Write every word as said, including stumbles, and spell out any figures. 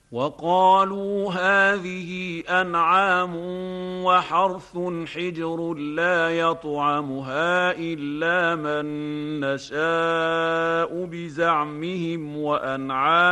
وقالوا هذه أنعام وحرث حجر لا يطعمها إلا من نشاء بزعمهم وأنعام